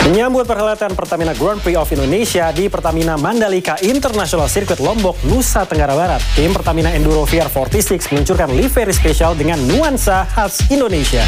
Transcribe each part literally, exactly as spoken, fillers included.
Menyambut perhelatan Pertamina Grand Prix of Indonesia di Pertamina Mandalika International Circuit Lombok, Nusa Tenggara Barat, tim Pertamina Enduro V R empat puluh enam meluncurkan livery spesial dengan nuansa khas Indonesia.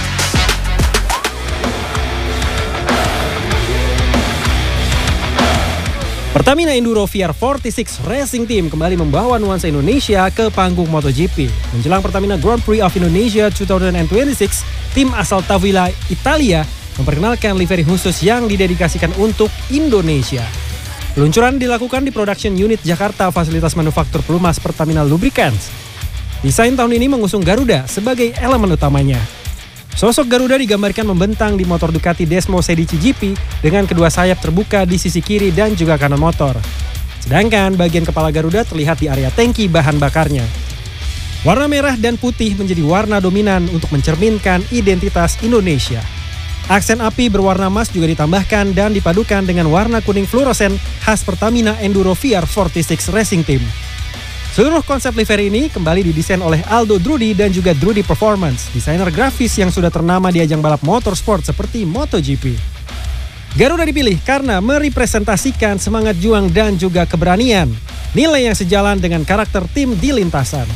Pertamina Enduro V R empat puluh enam Racing Team kembali membawa nuansa Indonesia ke panggung MotoGP. Menjelang Pertamina Grand Prix of Indonesia dua ribu dua puluh enam, tim asal Tavilla, Italia memperkenalkan livery khusus yang didedikasikan untuk Indonesia. Peluncuran dilakukan di Production Unit Jakarta, fasilitas manufaktur pelumas Pertamina Lubricants. Desain tahun ini mengusung Garuda sebagai elemen utamanya. Sosok Garuda digambarkan membentang di motor Ducati Desmo Sedici G P dengan kedua sayap terbuka di sisi kiri dan juga kanan motor. Sedangkan bagian kepala Garuda terlihat di area tangki bahan bakarnya. Warna merah dan putih menjadi warna dominan untuk mencerminkan identitas Indonesia. Aksen api berwarna emas juga ditambahkan dan dipadukan dengan warna kuning fluoresan khas Pertamina Enduro V R empat puluh enam Racing Team. Seluruh konsep livery ini kembali didesain oleh Aldo Drudi dan juga Drudi Performance, desainer grafis yang sudah ternama di ajang balap motorsport seperti MotoGP. Garuda dipilih karena merepresentasikan semangat juang dan juga keberanian, nilai yang sejalan dengan karakter tim di lintasan.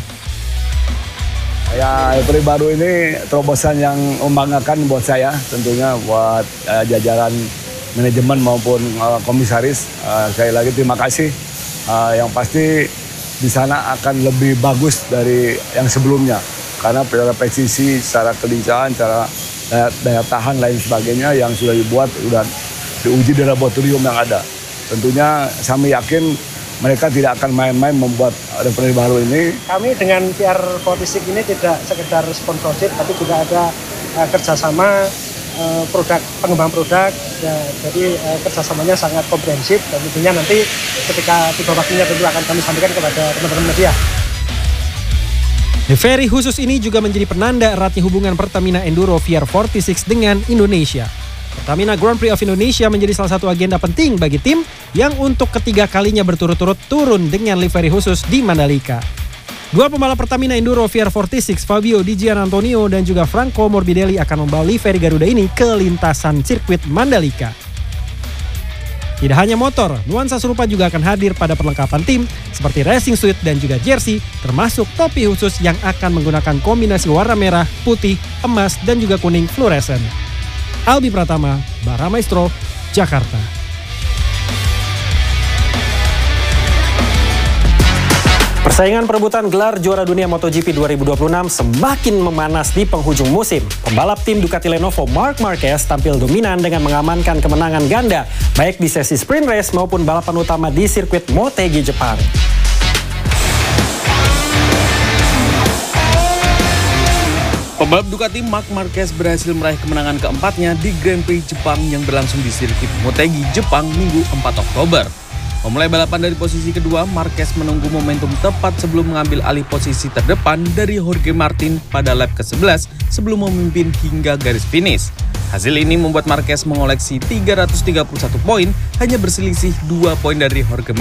Ya, livery baru ini terobosan yang membanggakan buat saya, tentunya buat uh, jajaran manajemen maupun uh, komisaris. Uh, sekali lagi terima kasih. Uh, yang pasti di sana akan lebih bagus dari yang sebelumnya, karena secara presisi, secara kelincahan, secara daya, daya tahan lain sebagainya yang sudah dibuat, sudah diuji di laboratorium yang ada. Tentunya kami yakin mereka tidak akan main-main membuat livery baru ini. Kami dengan V R empat puluh enam ini tidak sekedar sponsorship, tapi juga ada uh, kerjasama uh, produk pengembang produk. Ya, jadi uh, kerjasamanya sangat komprehensif dan tentunya nanti ketika tiba waktunya tentu akan kami sampaikan kepada teman-teman media. Livery khusus ini juga menjadi penanda eratnya hubungan Pertamina Enduro V R empat puluh enam dengan Indonesia. Pertamina Grand Prix of Indonesia menjadi salah satu agenda penting bagi tim yang untuk ketiga kalinya berturut-turut turun dengan livery khusus di Mandalika. Dua pembalap Pertamina Enduro V R empat puluh enam, Fabio Di Gianantonio dan juga Franco Morbidelli akan membawa livery Garuda ini ke lintasan sirkuit Mandalika. Tidak hanya motor, nuansa serupa juga akan hadir pada perlengkapan tim seperti racing suit dan juga jersey, termasuk topi khusus yang akan menggunakan kombinasi warna merah, putih, emas, dan juga kuning fluoresen. Albi Pratama, Bara Maestro, Jakarta. Persaingan perebutan gelar juara dunia MotoGP dua ribu dua puluh enam semakin memanas di penghujung musim. Pembalap tim Ducati Lenovo Marc Marquez tampil dominan dengan mengamankan kemenangan ganda, baik di sesi sprint race maupun balapan utama di sirkuit Motegi Jepang. Pembalap Ducati Marc Marquez berhasil meraih kemenangan keempatnya di Grand Prix Jepang yang berlangsung di sirkuit Motegi Jepang Minggu empat Oktober. Memulai balapan dari posisi kedua, Marquez menunggu momentum tepat sebelum mengambil alih posisi terdepan dari Jorge Martin pada lap ke sebelas sebelum memimpin hingga garis finish. Hasil ini membuat Marquez mengoleksi tiga ratus tiga puluh satu poin, hanya berselisih dua poin dari Jorge Martin.